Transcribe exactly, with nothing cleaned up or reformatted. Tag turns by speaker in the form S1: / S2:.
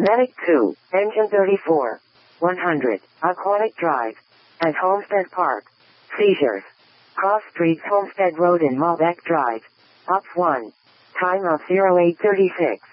S1: Medic two, Engine thirty-four, one hundred, Aquatic Drive, and Homestead Park. Seizures. Cross Streets Homestead Road in Malbec Drive. Ops one. Time of zero eight thirty-six.